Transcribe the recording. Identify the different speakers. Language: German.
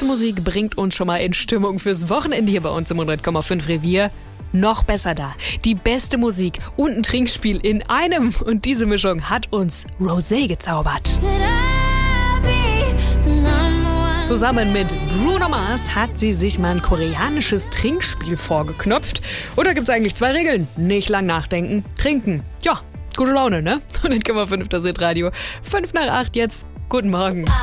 Speaker 1: Musik bringt uns schon mal in Stimmung fürs Wochenende hier bei uns im 100,5 Revier. Noch besser da. Die beste Musik und ein Trinkspiel in einem. Und diese Mischung hat uns Rosé gezaubert. Zusammen mit Bruno Mars hat sie sich mal ein koreanisches Trinkspiel vorgeknöpft. Und da gibt's eigentlich 2 Regeln. Nicht lang nachdenken, trinken. Ja, gute Laune, ne? 100,5 das Hitradio. 5 nach 8 jetzt. Guten Morgen.